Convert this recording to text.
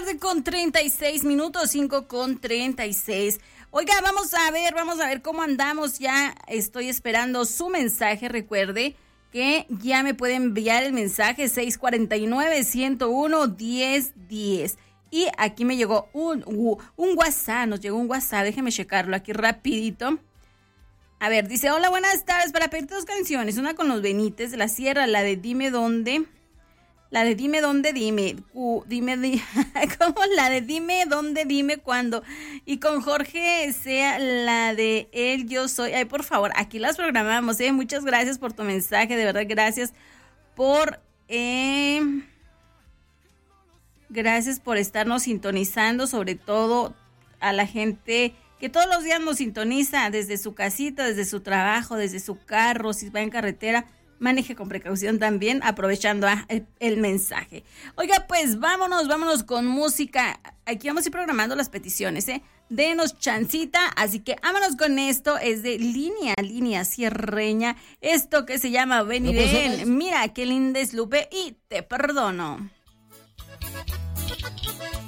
con 36 minutos, 5:36. Oiga, vamos a ver cómo andamos. Ya estoy esperando su mensaje. Recuerde que ya me puede enviar el mensaje 649-101-1010. Y aquí me llegó un WhatsApp, nos llegó un WhatsApp, déjeme checarlo aquí rapidito. A ver, dice, hola, buenas tardes, para pedirte 2 canciones, una con los Benítez de la Sierra, la de Dime Dónde, ¿cómo? La de Dime Dónde, Dime Cuándo, y con Jorge sea la de Él, Yo Soy. Ay, por favor, aquí las programamos, muchas gracias por tu mensaje, de verdad, gracias por estarnos sintonizando, sobre todo a la gente que todos los días nos sintoniza desde su casita, desde su trabajo, desde su carro, si va en carretera, maneje con precaución también, aprovechando el mensaje. Oiga, pues vámonos con música. Aquí vamos a ir programando las peticiones, Denos chancita, así que vámonos con esto. Es de Línea Sierreña, esto que se llama Ven y Ven. Mira qué linda es Lupe y te perdono.